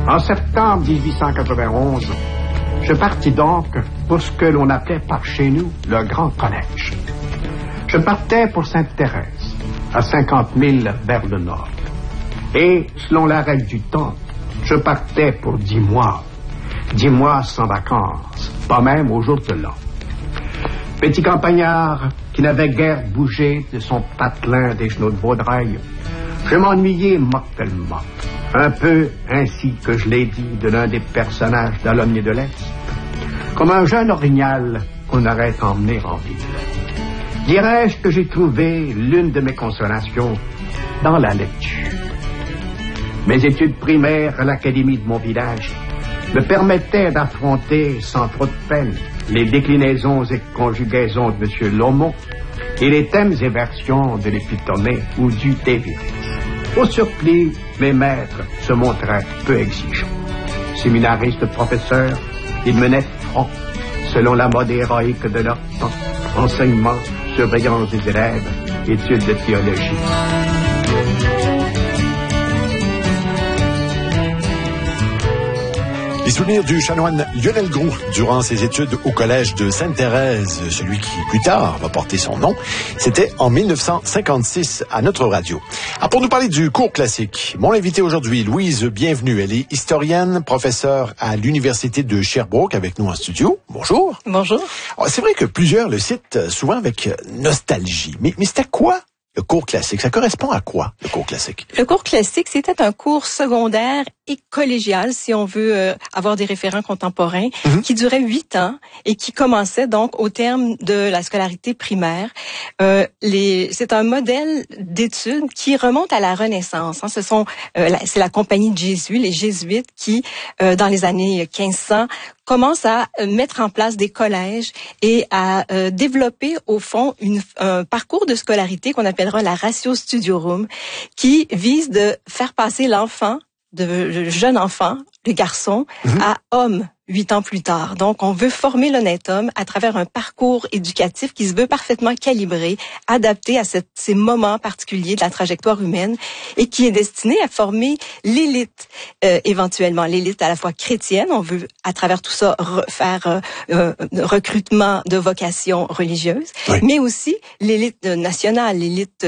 En septembre 1891, je partis donc pour ce que l'on appelait par chez nous le Grand Collège. Je partais pour Sainte-Thérèse, à 50 000 vers le nord. Et, selon la règle du temps, je partais pour 10 mois. 10 mois sans vacances, pas même au jour de l'an. Petit campagnard qui n'avait guère bougé de son patelin des genoux de Vaudreuil, je m'ennuyais mortellement. Un peu ainsi que je l'ai dit de l'un des personnages d'Alomni de l'Est, comme un jeune orignal qu'on aurait emmené en ville. Dirais-je que j'ai trouvé l'une de mes consolations dans la lecture. Mes études primaires à l'académie de mon village me permettaient d'affronter sans trop de peine les déclinaisons et conjugaisons de M. Lomont et les thèmes et versions de l'Épitomée ou du David. Au surplus, mes maîtres se montraient peu exigeants. Séminaristes, professeurs, ils menaient front, selon la mode héroïque de leur temps, enseignement, surveillance des élèves, études de théologie. Les souvenirs du chanoine Lionel Groulx durant ses études au collège de Sainte-Thérèse, celui qui plus tard va porter son nom, c'était en 1956 à notre radio. Alors pour nous parler du cours classique, mon invité aujourd'hui, Louise Bienvenue, elle est historienne, professeure à l'Université de Sherbrooke avec nous en studio. Bonjour. Bonjour. Alors, c'est vrai que plusieurs le citent souvent avec nostalgie, mais c'était quoi le cours classique? Ça correspond à quoi, le cours classique? Le cours classique, c'était un cours secondaire et collégial, si on veut avoir des référents contemporains, qui durait 8 ans et qui commençait donc au terme de la scolarité primaire. C'est un modèle d'études qui remonte à la Renaissance. Hein. C'est la compagnie de Jésus, les jésuites, qui, dans les années 1500, commence à mettre en place des collèges et à développer, au fond, un parcours de scolarité qu'on appellera la Ratio Studiorum, qui vise de faire passer l'enfant, le jeune enfant, le garçon, à homme 8 ans plus tard. Donc, on veut former l'honnête homme à travers un parcours éducatif qui se veut parfaitement calibré, adapté à ces moments particuliers de la trajectoire humaine et qui est destiné à former l'élite, éventuellement l'élite à la fois chrétienne. On veut, à travers tout ça, faire recrutement de vocations religieuses, mais aussi l'élite nationale, l'élite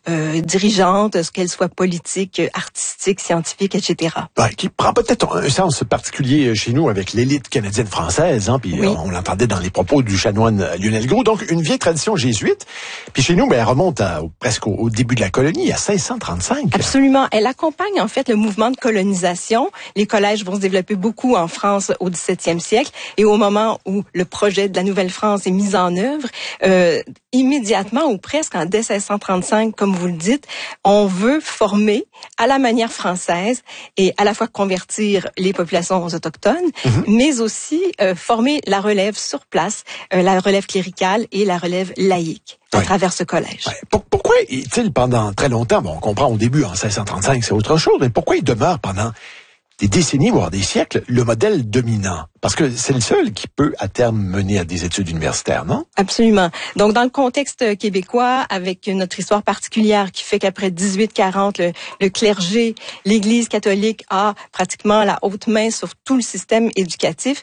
dirigeante, qu'elle soit politique, artistique, scientifique, etc. Ouais, qui prend peut-être un sens particulier chez nous avec l'élite canadienne-française, hein, puis on l'entendait dans les propos du chanoine Lionel Groulx. Donc, une vieille tradition jésuite. Puis chez nous, elle remonte presque au début de la colonie, à 1635. Absolument. Elle accompagne, en fait, le mouvement de colonisation. Les collèges vont se développer beaucoup en France au 17e siècle. Et au moment où le projet de la Nouvelle-France est mis en œuvre, immédiatement ou presque dès 1635, comme vous le dites, on veut former à la manière française et à la fois convertir les populations autochtones, mais aussi former la relève sur place, la relève cléricale et la relève laïque à travers ce collège. Pourquoi est-il pendant très longtemps, on comprend au début en 1635 c'est autre chose, mais pourquoi il demeure pendant des décennies, voire des siècles, le modèle dominant? Parce que c'est le seul qui peut, à terme, mener à des études universitaires, non? Absolument. Donc, dans le contexte québécois, avec notre histoire particulière qui fait qu'après 1840, le clergé, l'Église catholique a pratiquement la haute main sur tout le système éducatif,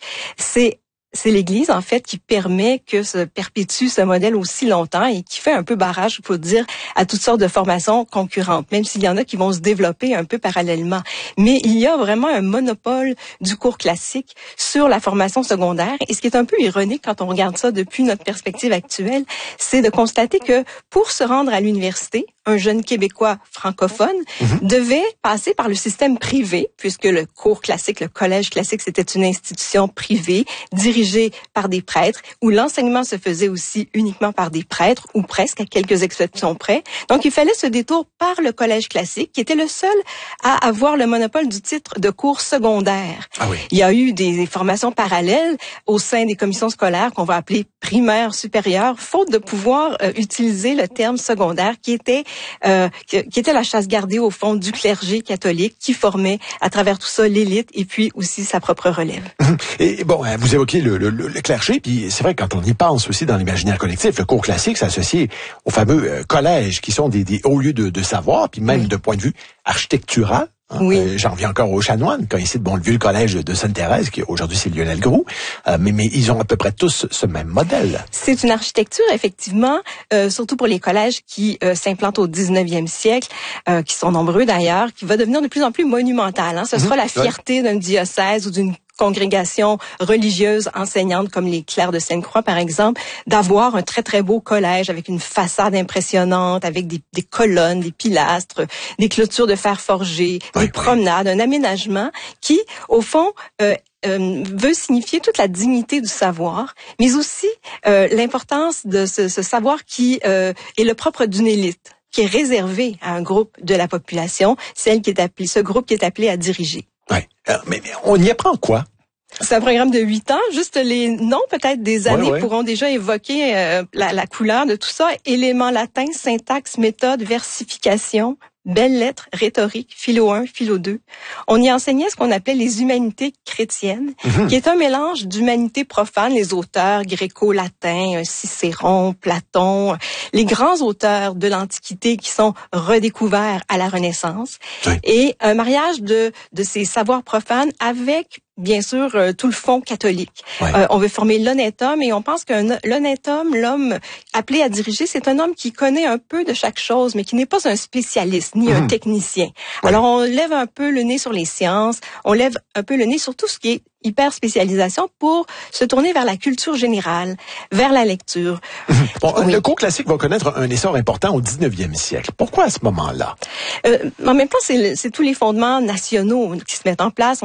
c'est l'Église, en fait, qui permet que se perpétue ce modèle aussi longtemps et qui fait un peu barrage, il faut dire, à toutes sortes de formations concurrentes, même s'il y en a qui vont se développer un peu parallèlement. Mais il y a vraiment un monopole du cours classique sur la formation secondaire. Et ce qui est un peu ironique quand on regarde ça depuis notre perspective actuelle, c'est de constater que pour se rendre à l'université, un jeune Québécois francophone devait passer par le système privé, puisque le cours classique, le collège classique, c'était une institution privée, dirigée par des prêtres, où l'enseignement se faisait aussi uniquement par des prêtres, ou presque, à quelques exceptions près. Donc, il fallait ce détour par le collège classique, qui était le seul à avoir le monopole du titre de cours secondaire. Ah oui. Il y a eu des formations parallèles au sein des commissions scolaires qu'on va appeler primaires supérieures, faute de pouvoir utiliser le terme secondaire, qui était la chasse gardée au fond du clergé catholique qui formait à travers tout ça l'élite et puis aussi sa propre relève. Et bon, vous évoquez le clergé, puis c'est vrai que quand on y pense aussi dans l'imaginaire collectif, le cours classique s'associe aux fameux collèges qui sont des hauts lieux de savoir, puis même de point de vue architectural, Hein? Oui. J'en reviens encore aux chanoines, quand ici, le vieux collège de Sainte-Thérèse, qui aujourd'hui c'est Lionel Groulx, mais ils ont à peu près tous ce même modèle. C'est une architecture, effectivement, surtout pour les collèges qui s'implantent au 19e siècle, qui sont nombreux d'ailleurs, qui va devenir de plus en plus monumentale. Hein. Ce sera la fierté d'un diocèse ou d'une congrégation religieuse enseignante comme les Clercs de Sainte-Croix, par exemple, d'avoir un très, très beau collège avec une façade impressionnante, avec des colonnes, des pilastres, des clôtures de fer forgé, des promenades, un aménagement qui, au fond, veut signifier toute la dignité du savoir, mais aussi l'importance de ce savoir qui est le propre d'une élite, qui est réservé à un groupe de la population, ce groupe qui est appelé à diriger. Oui, mais on y apprend quoi? C'est un programme de 8 ans. Juste les noms peut-être des années pourront déjà évoquer la couleur de tout ça. Éléments latins, syntaxe, méthode, versification, belles lettres, rhétorique, philo 1, philo 2. On y enseignait ce qu'on appelait les humanités chrétiennes, qui est un mélange d'humanités profanes, les auteurs gréco-latins, Cicéron, Platon, les grands auteurs de l'Antiquité qui sont redécouverts à la Renaissance, et un mariage de ces savoirs profanes avec bien sûr tout le fond catholique. On veut former l'honnête homme et on pense que l'honnête homme, l'homme appelé à diriger, c'est un homme qui connaît un peu de chaque chose, mais qui n'est pas un spécialiste ni un technicien. Alors on lève un peu le nez sur les sciences, on lève un peu le nez sur tout ce qui est hyper spécialisation pour se tourner vers la culture générale, vers la lecture. Le cours classique va connaître un essor important au 19e siècle. Pourquoi à ce moment-là? En même temps, c'est tous les fondements nationaux qui se mettent en place.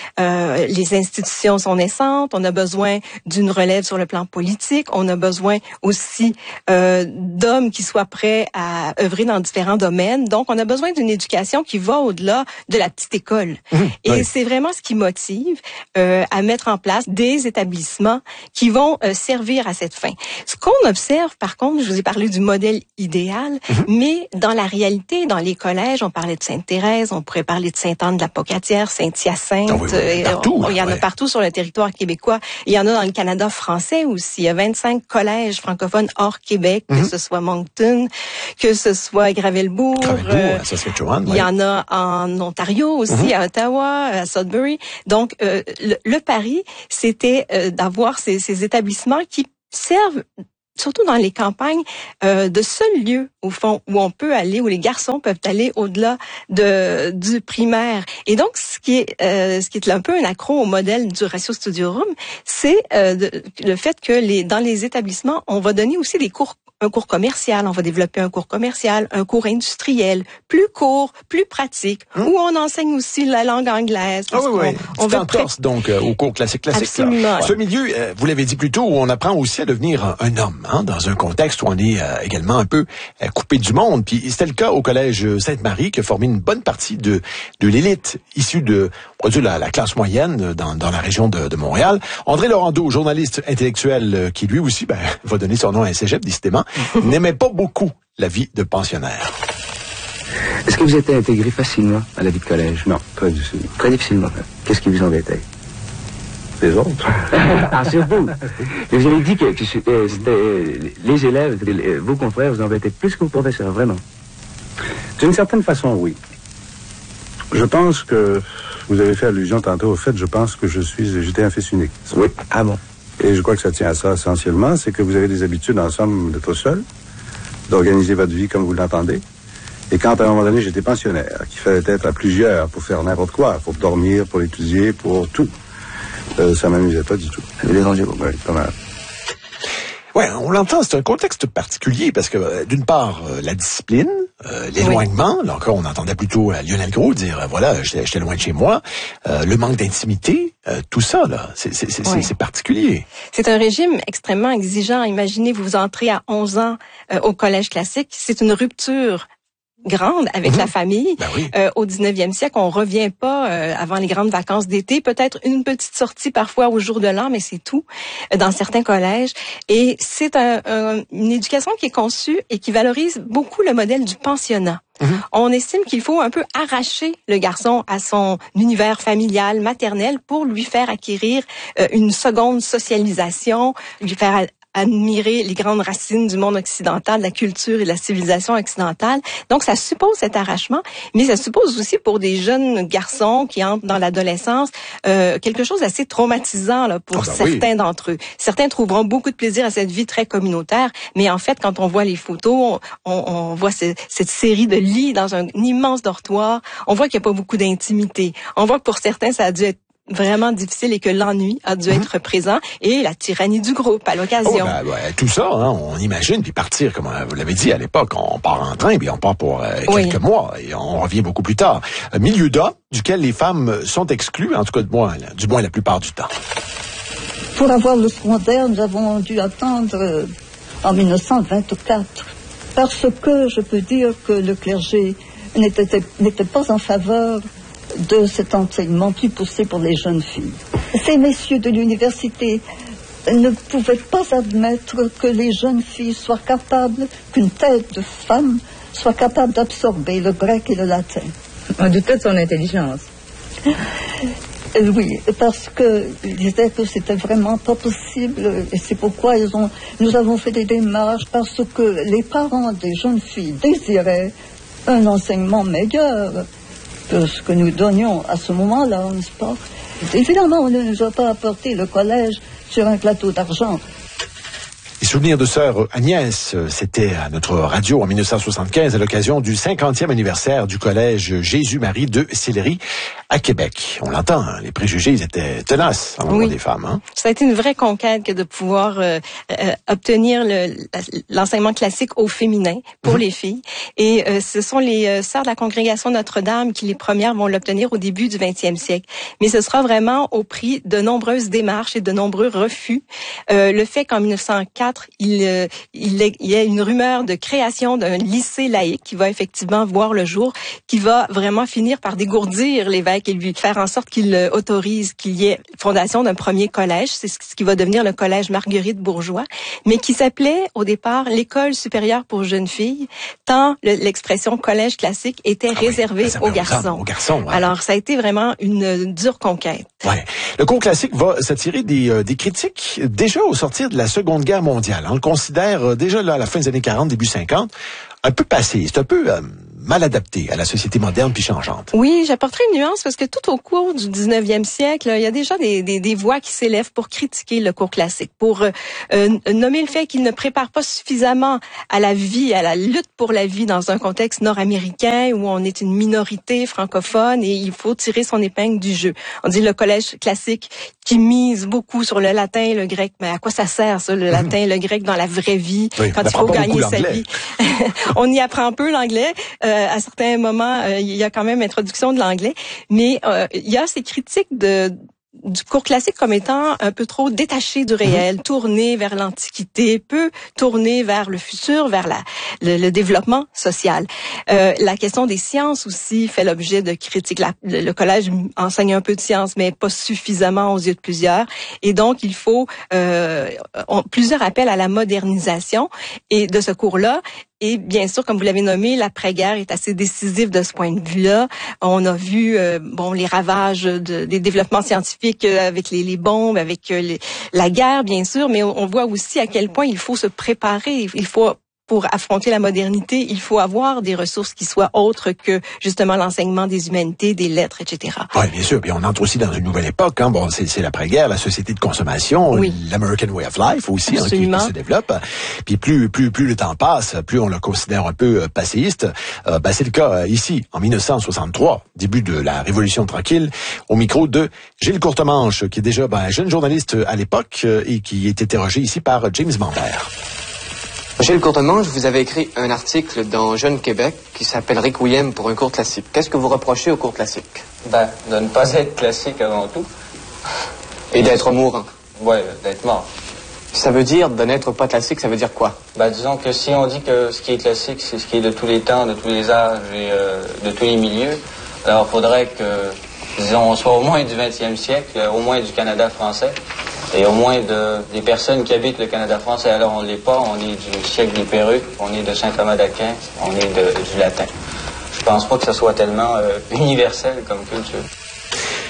Les institutions sont naissantes. On a besoin d'une relève sur le plan politique. On a besoin aussi d'hommes qui soient prêts à œuvrer dans différents domaines. Donc, on a besoin d'une éducation qui va au-delà de la petite école. Et c'est vraiment ce qui motive à mettre en place des établissements qui vont servir à cette fin. Ce qu'on observe, par contre, je vous ai parlé du modèle idéal, mais dans la réalité, dans les collèges, on parlait de Sainte-Thérèse, on pourrait parler de Sainte-Anne de la Pocatière, Saint-Hyacinthe, il y en a partout sur le territoire québécois. Il y en a dans le Canada français aussi. Il y a 25 collèges francophones hors Québec, que ce soit Moncton, que ce soit Gravelbourg. Il y en a en Ontario aussi, à Ottawa, à Sudbury. Donc, le pari, c'était d'avoir ces établissements qui servent, surtout dans les campagnes, de seul lieu, au fond, où on peut aller, où les garçons peuvent aller au-delà du primaire. Et donc, ce qui est un peu un accro au modèle du Ratio Studiorum, c'est le fait que dans les établissements, on va donner aussi un cours commercial, on va développer un cours commercial, un cours industriel, plus court, plus pratique, où on enseigne aussi la langue anglaise. On veut donc au cours classique. Absolument. Ce milieu, vous l'avez dit plus tôt, où on apprend aussi à devenir un homme, dans un contexte où on est également un peu coupé du monde. Puis c'était le cas au collège Sainte-Marie, qui a formé une bonne partie de l'élite issue de la classe moyenne dans la région de Montréal. André Laurendeau, journaliste intellectuel, qui lui aussi va donner son nom à un cégep, décidément, n'aimait pas beaucoup la vie de pensionnaire. Est-ce que vous êtes intégré facilement à la vie de collège? Non, pas du tout. Très difficilement. Qu'est-ce qui vous embêtait? Les autres. Ah, c'est vous. Vous avez dit que c'était les élèves, vos confrères vous embêtaient plus que vos professeurs, vraiment? D'une certaine façon, oui. Je pense que vous avez fait allusion tantôt au fait, je pense que j'étais un fils unique. Oui. Ah bon? Et je crois que ça tient à ça essentiellement, c'est que vous avez des habitudes en somme d'être seul, d'organiser votre vie comme vous l'entendez. Et quand à un moment donné j'étais pensionnaire, qu'il fallait être à plusieurs pour faire n'importe quoi, pour dormir, pour étudier, pour tout, ça m'amusait pas du tout. Ça vous dérangeait beaucoup? Oui, pas mal. Ouais, on l'entend, c'est un contexte particulier parce que d'une part, la discipline, l'éloignement, là encore on entendait plutôt Lionel Groulx dire j'étais loin de chez moi, le manque d'intimité, tout ça là, c'est particulier. C'est un régime extrêmement exigeant. Imaginez, vous entrez à 11 ans au collège classique, c'est une rupture grande avec la famille. Au 19e siècle, on revient pas avant les grandes vacances d'été, peut-être une petite sortie parfois au jour de l'an, mais c'est tout dans certains collèges. Et c'est une éducation qui est conçue et qui valorise beaucoup le modèle du pensionnat. On estime qu'il faut un peu arracher le garçon à son univers familial, maternel, pour lui faire acquérir une seconde socialisation, lui faire admirer les grandes racines du monde occidental, de la culture et de la civilisation occidentale. Donc, ça suppose cet arrachement, mais ça suppose aussi pour des jeunes garçons qui entrent dans l'adolescence quelque chose d'assez traumatisant là, pour certains d'entre eux. Certains trouveront beaucoup de plaisir à cette vie très communautaire, mais en fait, quand on voit les photos, on voit cette série de lits dans un immense dortoir. On voit qu'il n'y a pas beaucoup d'intimité. On voit que pour certains, ça a dû être vraiment difficile et que l'ennui a dû être présent et la tyrannie du groupe à l'occasion. Tout ça, hein, on imagine, puis partir, comme vous l'avez dit à l'époque, on part en train, puis on part pour quelques mois et on revient beaucoup plus tard. Milieu d'A, duquel les femmes sont exclues, en tout cas du moins la plupart du temps. Pour avoir le secondaire, nous avons dû attendre en 1924, parce que je peux dire que le clergé n'était pas en faveur de cet enseignement plus poussé pour les jeunes filles. Ces messieurs de l'université ne pouvaient pas admettre que les jeunes filles soient capables, qu'une tête de femme soit capable d'absorber le grec et le latin. On doutait de son intelligence. Oui, parce qu'ils disaient que c'était vraiment pas possible, et c'est pourquoi nous avons fait des démarches, parce que les parents des jeunes filles désiraient un enseignement meilleur que ce que nous donnions à ce moment-là, n'est-ce pas? Évidemment, on ne nous a pas apporté le collège sur un plateau d'argent. Les souvenirs de sœur Agnès, c'était à notre radio en 1975 à l'occasion du 50e anniversaire du collège Jésus-Marie de Sillery à Québec. On l'entend, hein, les préjugés ils étaient tenaces en l'endroit des femmes. Hein? Ça a été une vraie conquête que de pouvoir obtenir l'enseignement classique au féminin pour les filles. Et ce sont les sœurs de la congrégation Notre-Dame qui les premières vont l'obtenir au début du 20e siècle. Mais ce sera vraiment au prix de nombreuses démarches et de nombreux refus. Le fait qu'en 1904, il y a une rumeur de création d'un lycée laïque qui va effectivement voir le jour, qui va vraiment finir par dégourdir l'évêque et lui faire en sorte qu'il autorise qu'il y ait fondation d'un premier collège. C'est ce qui va devenir le collège Marguerite Bourgeois, mais qui s'appelait au départ l'École supérieure pour jeunes filles, tant l'expression collège classique était réservée aux garçons. Ouais. Alors, ça a été vraiment une dure conquête. Ouais. Le cours classique va s'attirer des critiques déjà au sortir de la Seconde Guerre mondiale. On le considère déjà là, à la fin des années 40, début 50, un peu passé. C'est un peu mal adapté à la société moderne puis changeante. Oui, j'apporterai une nuance parce que tout au cours du 19e siècle, il y a déjà des voix qui s'élèvent pour critiquer le cours classique, pour nommer le fait qu'il ne prépare pas suffisamment à la vie, à la lutte pour la vie dans un contexte nord-américain où on est une minorité francophone et il faut tirer son épingle du jeu. On dit le collège classique qui mise beaucoup sur le latin et le grec. Mais à quoi ça sert, ça, le latin et le grec dans la vraie vie, quand il faut gagner sa vie? On y apprend un peu l'anglais. À certains moments, il y a quand même introduction de l'anglais. Mais il y a ces critiques du cours classique comme étant un peu trop détaché du réel, tourné vers l'antiquité, peu tourné vers le futur, vers le développement social. La question des sciences aussi fait l'objet de critiques. Le collège enseigne un peu de sciences, mais pas suffisamment aux yeux de plusieurs. Et donc, il faut plusieurs appels à la modernisation et de ce cours-là. Et bien sûr, comme vous l'avez nommé, l'après-guerre est assez décisive de ce point de vue-là. On a vu les ravages des développements scientifiques avec les bombes, avec la guerre, bien sûr, mais on voit aussi à quel point il faut se préparer. Pour affronter la modernité, il faut avoir des ressources qui soient autres que justement l'enseignement des humanités, des lettres, etc. Oui, bien sûr. Puis on entre aussi dans une nouvelle époque. Hein. Bon, c'est l'après-guerre, la société de consommation, l'American Way of Life aussi, qui se développe. Puis plus le temps passe, plus on le considère un peu passéiste. C'est le cas ici, en 1963, début de la Révolution tranquille, au micro de Gilles Courtemanche, qui est déjà un jeune journaliste à l'époque et qui est interrogé ici par James Bambert. Gilles Courtemanche, vous avez écrit un article dans Jeune Québec qui s'appelle Requiem pour un cours classique. Qu'est-ce que vous reprochez au cours classique? De ne pas être classique avant tout. Et d'être mourant? Oui, d'être mort. Ça veut dire, de n'être pas classique, ça veut dire quoi? Disons que si on dit que ce qui est classique, c'est ce qui est de tous les temps, de tous les âges et de tous les milieux, alors il faudrait que, disons, on soit au moins du 20e siècle, au moins du Canada français. Et au moins des personnes qui habitent le Canada français. Alors on ne l'est pas, on est du siècle des perruques, on est de Saint-Thomas d'Aquin, on est du latin. Je pense pas que ce soit tellement universel comme culture.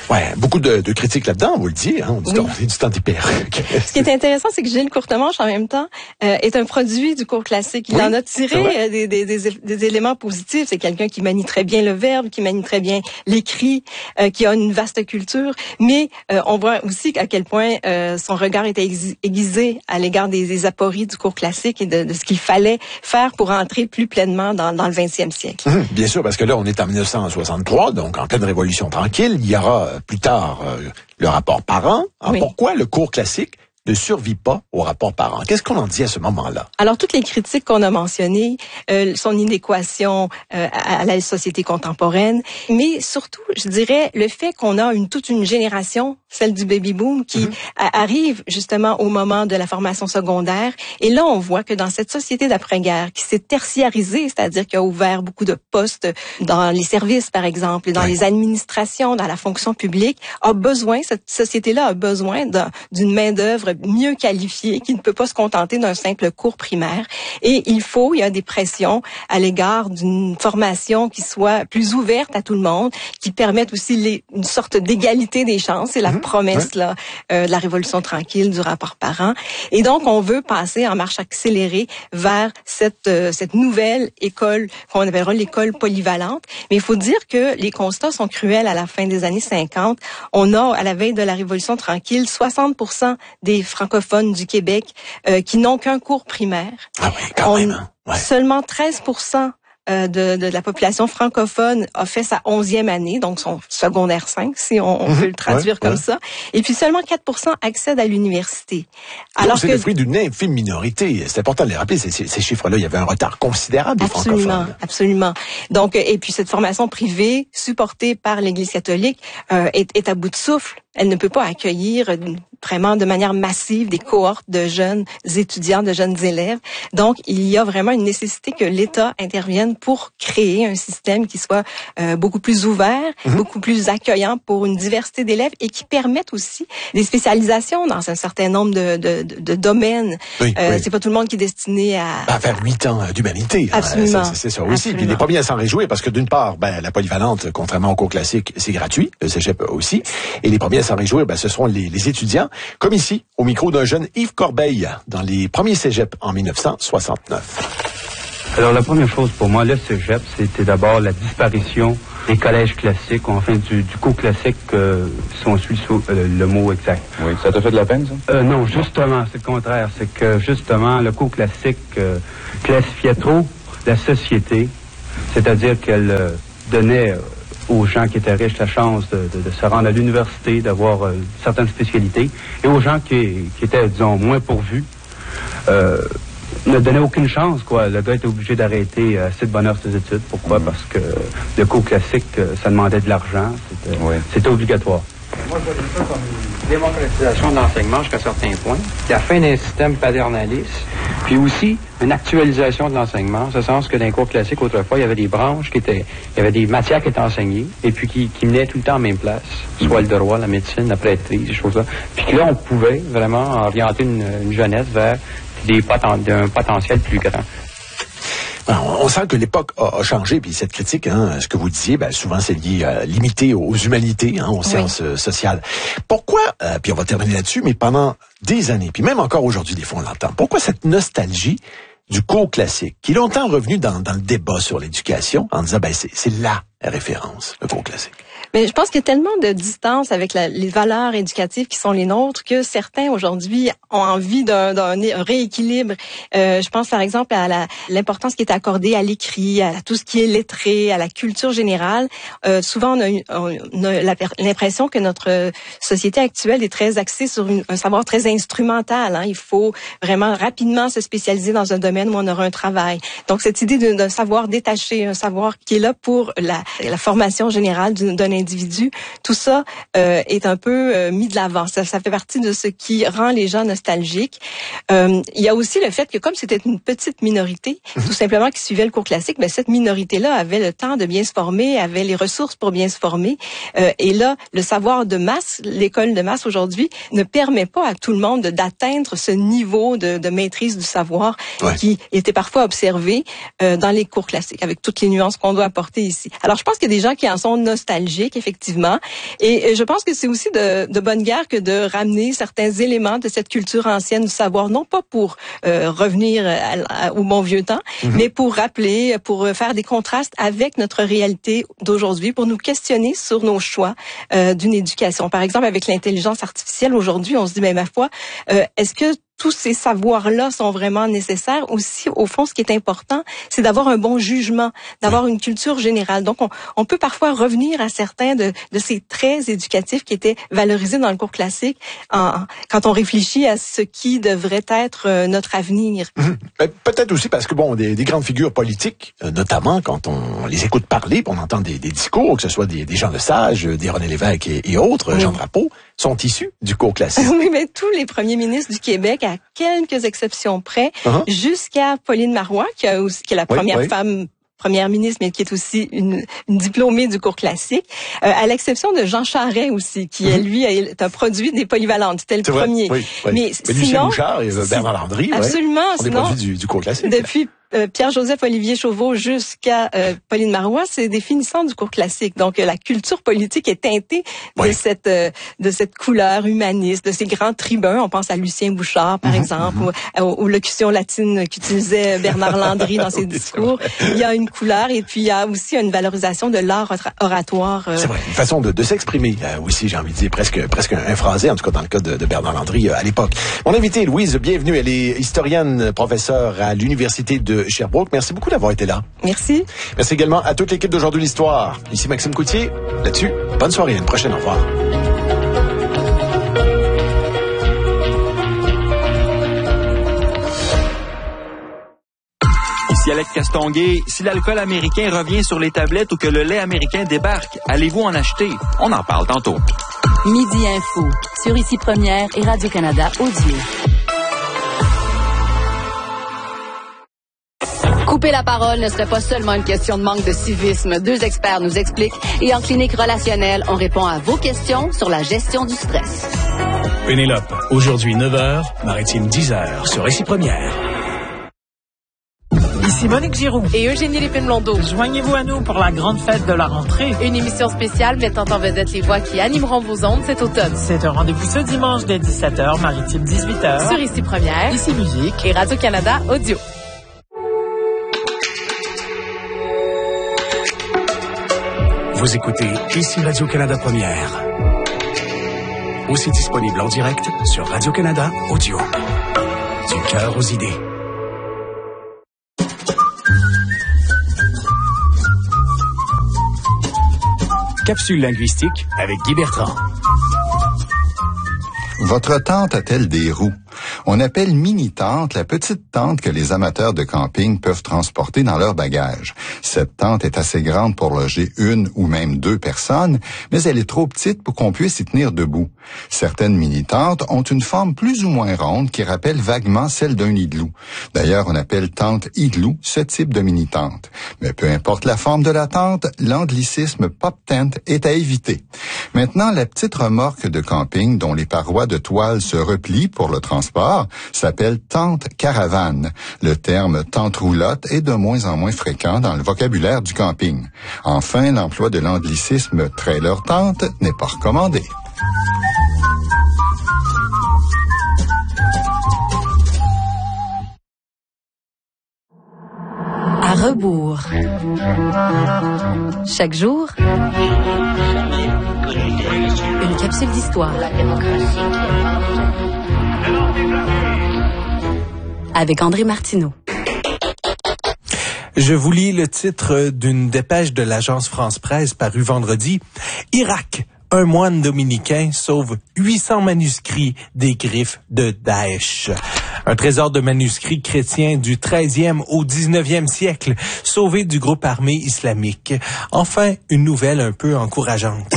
Ouais, beaucoup de critiques là-dedans, on vous le dit, hein, on dit du temps des perruques. Ce qui est intéressant, c'est que Gilles Courtemanche, en même temps, est un produit du cours classique. Il en a tiré des éléments positifs. C'est quelqu'un qui manie très bien le verbe, qui manie très bien l'écrit, qui a une vaste culture, mais on voit aussi à quel point son regard était aiguisé à l'égard des apories du cours classique et de ce qu'il fallait faire pour entrer plus pleinement dans le 20e siècle. Bien sûr, parce que là, on est en 1963, donc en pleine révolution tranquille. Il y aura plus tard le rapport Parent. Alors, pourquoi le cours classique ne survit pas au rapport Parent? Qu'est-ce qu'on en dit à ce moment-là? Alors, toutes les critiques qu'on a mentionnées, son inadéquation à la société contemporaine, mais surtout, je dirais, le fait qu'on a toute une génération, celle du baby-boom, qui arrive justement au moment de la formation secondaire. Et là, on voit que dans cette société d'après-guerre qui s'est tertiarisée, c'est-à-dire qui a ouvert beaucoup de postes dans les services, par exemple, dans les administrations, dans la fonction publique, cette société-là a besoin d'une main-d'œuvre mieux qualifiée, qui ne peut pas se contenter d'un simple cours primaire. Et il y a des pressions à l'égard d'une formation qui soit plus ouverte à tout le monde, qui permette aussi une sorte d'égalité des chances. C'est la promesse de la Révolution tranquille, du rapport Parent. Et donc, on veut passer en marche accélérée vers cette nouvelle école qu'on appellera l'école polyvalente. Mais il faut dire que les constats sont cruels à la fin des années 50. On a, à la veille de la Révolution tranquille, 60% des francophones du Québec qui n'ont qu'un cours primaire. Ah oui, quand même. Seulement 13% de la population francophone a fait sa 11e année, donc son secondaire 5, si on peut le traduire comme ça. Et puis seulement 4% accèdent à l'université. Alors c'est le fruit d'une infime minorité. C'est important de les rappeler, ces chiffres-là. Il y avait un retard considérable des francophones. Absolument. Donc, et puis cette formation privée, supportée par l'Église catholique, est à bout de souffle. Elle ne peut pas accueillir vraiment de manière massive des cohortes de jeunes étudiants, de jeunes élèves. Donc, il y a vraiment une nécessité que l'État intervienne pour créer un système qui soit beaucoup plus ouvert, beaucoup plus accueillant pour une diversité d'élèves et qui permette aussi des spécialisations dans un certain nombre de domaines. C'est pas tout le monde qui est destiné à faire 8 ans d'humanité. Absolument. C'est ça aussi. Puis il n'est pas bien à s'en réjouir parce que d'une part, la polyvalente, contrairement au cours classique, c'est gratuit. Le cégep aussi. Et les premiers à s'en réjouir, ce seront les étudiants. Comme ici, au micro d'un jeune Yves Corbeil, dans les premiers cégeps en 1969. Alors, la première chose pour moi, le cégep, c'était d'abord la disparition des collèges classiques, enfin du cours classique, si on suit le mot exact. Oui, ça t'a fait de la peine, ça? Non, justement, c'est le contraire. C'est que, justement, le cours classique classifiait trop la société, c'est-à-dire qu'elle donnait aux gens qui étaient riches la chance de se rendre à l'université, d'avoir certaines spécialités, et aux gens qui étaient, disons, moins pourvus, ne donnait aucune chance, quoi. Le gars était obligé d'arrêter assez de bonne heure ses études. Pourquoi? Parce que le cours classique, ça demandait de l'argent, c'était obligatoire. Moi, je vois ça comme une démocratisation de l'enseignement jusqu'à certains points, la fin d'un système paternaliste, puis aussi une actualisation de l'enseignement, en ce sens que dans les cours classiques, autrefois, il y avait des branches il y avait des matières qui étaient enseignées, et puis qui menaient tout le temps en même place, soit le droit, la médecine, la prêtrise, des choses là. Puis que là, on pouvait vraiment orienter une jeunesse vers un potentiel plus grand. On sent que l'époque a changé, puis cette critique, ce que vous disiez, souvent c'est lié limité aux humanités, aux sciences sociales. Pourquoi, puis on va terminer là-dessus, mais pendant des années, puis même encore aujourd'hui, des fois on l'entend, pourquoi cette nostalgie du cours classique, qui est longtemps revenu dans le débat sur l'éducation, en disant, c'est la référence, le cours classique? Mais je pense qu'il y a tellement de distance avec les valeurs éducatives qui sont les nôtres que certains aujourd'hui ont envie d'un rééquilibre. Je pense par exemple à l'importance qui est accordée à l'écrit, à tout ce qui est lettré, à la culture générale. Souvent on a l'impression que notre société actuelle est très axée sur un savoir très instrumental. Il faut vraiment rapidement se spécialiser dans un domaine où on aura un travail. Donc cette idée d'un savoir détaché, un savoir qui est là pour la formation générale d'un individu, tout ça est un peu mis de l'avant. Ça fait partie de ce qui rend les gens nostalgiques. Il y a aussi le fait que comme c'était une petite minorité, tout simplement qui suivait le cours classique, cette minorité-là avait le temps de bien se former, avait les ressources pour bien se former. Et là, le savoir de masse, l'école de masse aujourd'hui, ne permet pas à tout le monde d'atteindre ce niveau de maîtrise du savoir qui était parfois observé dans les cours classiques, avec toutes les nuances qu'on doit apporter ici. Alors, je pense qu'il y a des gens qui en sont nostalgiques, historique, effectivement. Et je pense que c'est aussi de bonne guerre que de ramener certains éléments de cette culture ancienne du savoir, non pas pour revenir au bon vieux temps, mais pour rappeler, pour faire des contrastes avec notre réalité d'aujourd'hui, pour nous questionner sur nos choix d'une éducation. Par exemple, avec l'intelligence artificielle, aujourd'hui, on se dit, mais ma foi, est-ce que tous ces savoirs-là sont vraiment nécessaires? Aussi, au fond, ce qui est important, c'est d'avoir un bon jugement, d'avoir une culture générale. Donc, on peut parfois revenir à certains de ces traits éducatifs qui étaient valorisés dans le cours classique quand on réfléchit à ce qui devrait être notre avenir. Peut-être aussi parce que, bon, des grandes figures politiques, notamment quand on les écoute parler, on entend des discours, que ce soit des Jean Lesage, des René Lévesque et autres, Jean Drapeau, sont issus du cours classique. Oui, mais tous les premiers ministres du Québec, à quelques exceptions près, jusqu'à Pauline Marois, qui est la première femme première ministre, mais qui est aussi une diplômée du cours classique, à l'exception de Jean Charest aussi, qui lui est un produit des polyvalentes. C'était le premier. Mais sinon, Lucien Bouchard et Bernard Landry, absolument, sont des produits du cours classique. Depuis Pierre-Joseph Olivier Chauveau jusqu'à Pauline Marois, c'est des finissants du cours classique. Donc la culture politique est teintée de cette couleur humaniste, de ces grands tribuns. On pense à Lucien Bouchard, par exemple, aux locutions latines qu'utilisait Bernard Landry dans ses discours. Il y a une couleur et puis il y a aussi une valorisation de l'art oratoire. C'est vrai, une façon de s'exprimer aussi, j'ai envie de dire, presque un phrasé, en tout cas dans le cas de Bernard Landry à l'époque. Mon invitée, Louise, bienvenue. Elle est historienne, professeure à l'Université de Sherbrooke. Merci beaucoup d'avoir été là. Merci. Merci également à toute l'équipe d'Aujourd'hui l'Histoire. Ici Maxime Coutier. Là-dessus, bonne soirée. À une prochaine. Au revoir. Ici Alex Castonguay. Si l'alcool américain revient sur les tablettes ou que le lait américain débarque, allez-vous en acheter? On en parle tantôt. Midi Info. Sur Ici Première et Radio-Canada Audio. Couper la parole ne serait pas seulement une question de manque de civisme. Deux experts nous expliquent et en clinique relationnelle, on répond à vos questions sur la gestion du stress. Pénélope, aujourd'hui 9h, Maritime 10h sur Ici Première. Ici Monique Giroux et Eugénie Lépine-Blondeau. Joignez-vous à nous pour la grande fête de la rentrée. Une émission spéciale mettant en vedette les voix qui animeront vos ondes cet automne. C'est un rendez-vous ce dimanche dès 17h, Maritime 18h. Sur Ici Première, Ici Musique et Radio-Canada Audio. Vous écoutez Ici Radio-Canada Première. Aussi disponible en direct sur Radio-Canada Audio. Du cœur aux idées. Capsule linguistique avec Guy Bertrand. Votre tente a-t-elle des roues? On appelle mini-tente la petite tente que les amateurs de camping peuvent transporter dans leur bagage. Cette tente est assez grande pour loger une ou même deux personnes, mais elle est trop petite pour qu'on puisse y tenir debout. Certaines mini-tentes ont une forme plus ou moins ronde qui rappelle vaguement celle d'un igloo. D'ailleurs, on appelle tente igloo ce type de mini-tente. Mais peu importe la forme de la tente, l'anglicisme pop tent est à éviter. Maintenant, la petite remorque de camping dont les parois de toile se replient pour le transport s'appelle tente caravane. Le terme tente roulotte est de moins en moins fréquent dans le vocabulaire du camping. Enfin, l'emploi de l'anglicisme trailer tente n'est pas recommandé. À rebours. Chaque jour, une capsule d'histoire. Avec André Martineau. Je vous lis le titre d'une dépêche de l'agence France-Presse parue vendredi. Irak. Un moine dominicain sauve 800 manuscrits des griffes de Daesh. Un trésor de manuscrits chrétiens du 13e au 19e siècle, sauvé du groupe armé islamique. Enfin, une nouvelle un peu encourageante.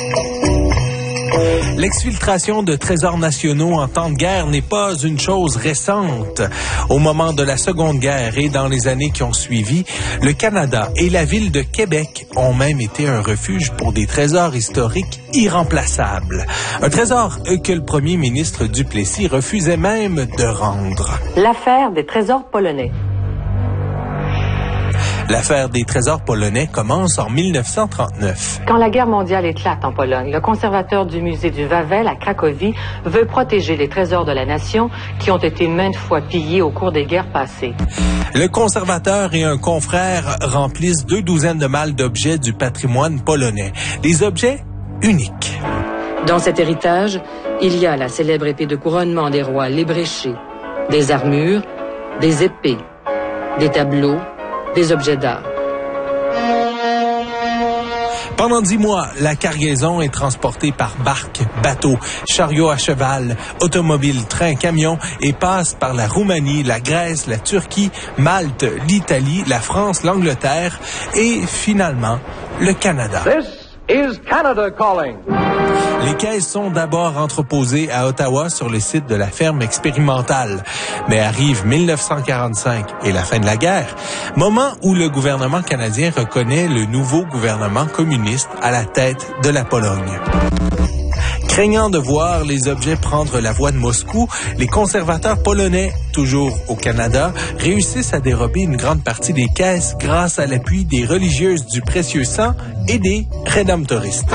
L'exfiltration de trésors nationaux en temps de guerre n'est pas une chose récente. Au moment de la Seconde Guerre et dans les années qui ont suivi, le Canada et la ville de Québec ont même été un refuge pour des trésors historiques irremplaçables. Un trésor que le premier ministre Duplessis refusait même de rendre. L'affaire des trésors polonais. L'affaire des trésors polonais commence en 1939. Quand la guerre mondiale éclate en Pologne, le conservateur du musée du Wawel à Cracovie veut protéger les trésors de la nation qui ont été maintes fois pillés au cours des guerres passées. Le conservateur et un confrère remplissent 2 douzaines de malles d'objets du patrimoine polonais. Des objets uniques. Dans cet héritage, il y a la célèbre épée de couronnement des rois Lébréché, des armures, des épées, des tableaux, des objets d'art. Pendant 10 mois, la cargaison est transportée par barque, bateau, chariot à cheval, automobile, train, camion et passe par la Roumanie, la Grèce, la Turquie, Malte, l'Italie, la France, l'Angleterre et finalement le Canada. This is Canada calling. Les caisses sont d'abord entreposées à Ottawa sur le site de la ferme expérimentale. Mais arrive 1945 et la fin de la guerre, moment où le gouvernement canadien reconnaît le nouveau gouvernement communiste à la tête de la Pologne. Craignant de voir les objets prendre la voie de Moscou, les conservateurs polonais, toujours au Canada, réussissent à dérober une grande partie des caisses grâce à l'appui des religieuses du Précieux Sang et des rédemptoristes.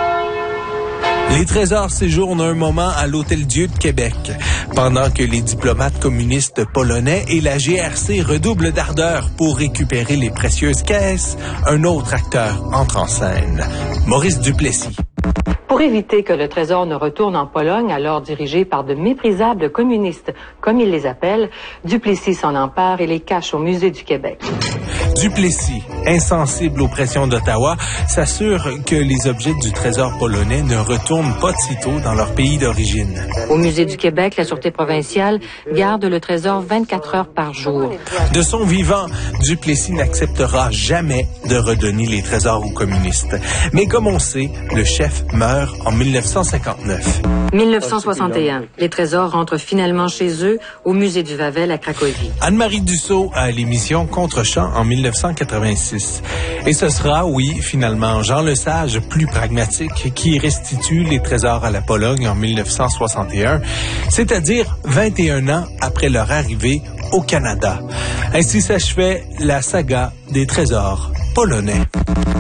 Les trésors séjournent un moment à l'Hôtel-Dieu de Québec, pendant que les diplomates communistes polonais et la GRC redoublent d'ardeur pour récupérer les précieuses caisses. Un autre acteur entre en scène, Maurice Duplessis. Pour éviter que le trésor ne retourne en Pologne, alors dirigé par de méprisables communistes, comme ils les appellent, Duplessis s'en empare et les cache au Musée du Québec. Duplessis, insensible aux pressions d'Ottawa, s'assure que les objets du trésor polonais ne retournent pas de sitôt dans leur pays d'origine. Au Musée du Québec, la Sûreté provinciale garde le trésor 24 heures par jour. De son vivant, Duplessis n'acceptera jamais de redonner les trésors aux communistes. Mais comme on sait, le chef meurt en 1959. 1961, les trésors rentrent finalement chez eux au Musée du Wawel à Cracovie. Anne-Marie Dussault à l'émission Contre-champ en 1986. Et ce sera, oui, finalement, Jean Lesage, plus pragmatique, qui restitue les trésors à la Pologne en 1961, c'est-à-dire 21 ans après leur arrivée au Canada. Ainsi s'achevait la saga des trésors polonais.